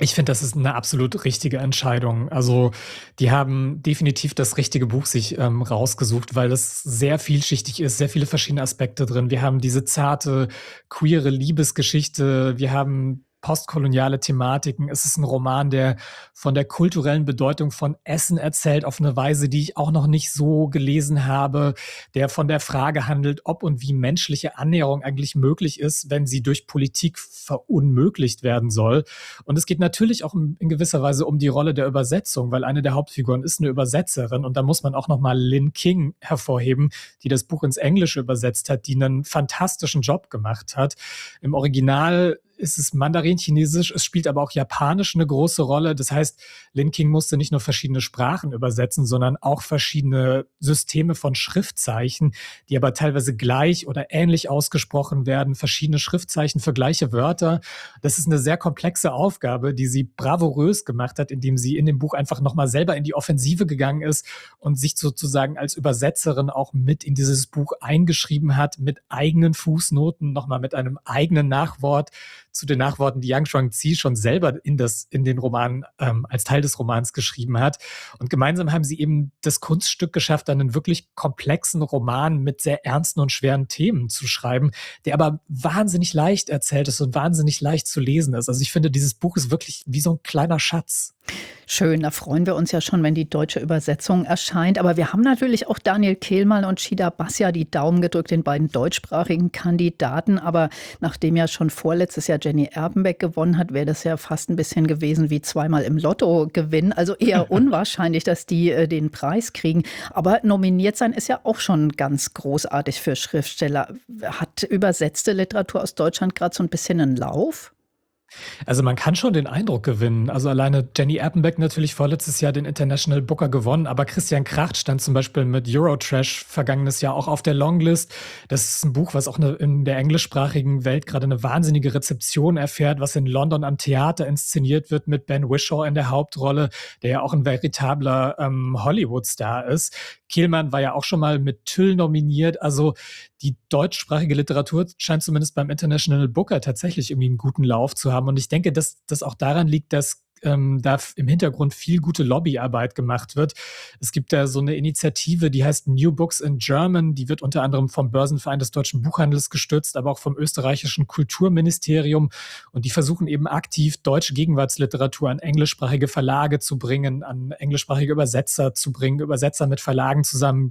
Ich finde, das ist eine absolut richtige Entscheidung. Also, die haben definitiv das richtige Buch sich, rausgesucht, weil es sehr vielschichtig ist, sehr viele verschiedene Aspekte drin. Wir haben diese zarte, queere Liebesgeschichte, wir haben postkoloniale Thematiken. Es ist ein Roman, der von der kulturellen Bedeutung von Essen erzählt auf eine Weise, die ich auch noch nicht so gelesen habe, der von der Frage handelt, ob und wie menschliche Annäherung eigentlich möglich ist, wenn sie durch Politik verunmöglicht werden soll. Und es geht natürlich auch in gewisser Weise um die Rolle der Übersetzung, weil eine der Hauptfiguren ist eine Übersetzerin. Und da muss man auch nochmal Lynn King hervorheben, die das Buch ins Englische übersetzt hat, die einen fantastischen Job gemacht hat. Im Original ist es Mandarin-Chinesisch, es spielt aber auch Japanisch eine große Rolle. Das heißt, Lynn King musste nicht nur verschiedene Sprachen übersetzen, sondern auch verschiedene Systeme von Schriftzeichen, die aber teilweise gleich oder ähnlich ausgesprochen werden, verschiedene Schriftzeichen für gleiche Wörter. Das ist eine sehr komplexe Aufgabe, die sie bravourös gemacht hat, indem sie in dem Buch einfach nochmal selber in die Offensive gegangen ist und sich sozusagen als Übersetzerin auch mit in dieses Buch eingeschrieben hat, mit eigenen Fußnoten, nochmal mit einem eigenen Nachwort zu den Nachworten, die Yang Shuangzi schon selber in den Roman als Teil des Romans geschrieben hat. Und gemeinsam haben sie eben das Kunststück geschafft, einen wirklich komplexen Roman mit sehr ernsten und schweren Themen zu schreiben, der aber wahnsinnig leicht erzählt ist und wahnsinnig leicht zu lesen ist. Also ich finde, dieses Buch ist wirklich wie so ein kleiner Schatz. Schön, da freuen wir uns ja schon, wenn die deutsche Übersetzung erscheint. Aber wir haben natürlich auch Daniel Kehlmann und Shida Bassia die Daumen gedrückt, den beiden deutschsprachigen Kandidaten. Aber nachdem ja schon vorletztes Jahr Jenny Erpenbeck gewonnen hat, wäre das ja fast ein bisschen gewesen wie zweimal im Lotto gewinnen. Also eher unwahrscheinlich, dass die den Preis kriegen. Aber nominiert sein ist ja auch schon ganz großartig für Schriftsteller. Hat übersetzte Literatur aus Deutschland gerade so ein bisschen einen Lauf? Also man kann schon den Eindruck gewinnen. Also alleine Jenny Erpenbeck natürlich vorletztes Jahr den International Booker gewonnen, aber Christian Kracht stand zum Beispiel mit Eurotrash vergangenes Jahr auch auf der Longlist. Das ist ein Buch, was auch in der englischsprachigen Welt gerade eine wahnsinnige Rezeption erfährt, was in London am Theater inszeniert wird mit Ben Whishaw in der Hauptrolle, der ja auch ein veritabler Hollywood-Star ist. Kehlmann war ja auch schon mal mit Tüll nominiert. Also die deutschsprachige Literatur scheint zumindest beim International Booker tatsächlich irgendwie einen guten Lauf zu haben. Und ich denke, dass das auch daran liegt, dass da im Hintergrund viel gute Lobbyarbeit gemacht wird. Es gibt da so eine Initiative, die heißt New Books in German. Die wird unter anderem vom Börsenverein des deutschen Buchhandels gestützt, aber auch vom österreichischen Kulturministerium. Und die versuchen eben aktiv deutsche Gegenwartsliteratur an englischsprachige Verlage zu bringen, an englischsprachige Übersetzer zu bringen, Übersetzer mit Verlagen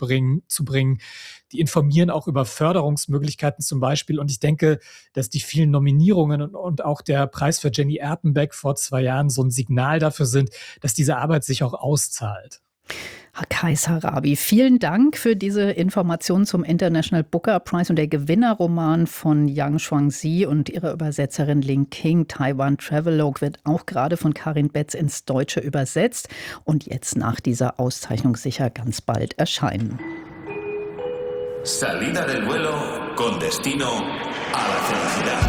zu bringen. Die informieren auch über Förderungsmöglichkeiten zum Beispiel. Und ich denke, dass die vielen Nominierungen und auch der Preis für Jenny Erpenbeck vor 2 Jahren so ein Signal dafür sind, dass diese Arbeit sich auch auszahlt. Herr Kaisarabi, vielen Dank für diese Informationen zum International Booker Prize und der Gewinnerroman von Yang Shuangzi und ihrer Übersetzerin Lynn King, Taiwan Travelogue, wird auch gerade von Karin Betz ins Deutsche übersetzt und jetzt nach dieser Auszeichnung sicher ganz bald erscheinen. Salida del vuelo con destino a la felicidad.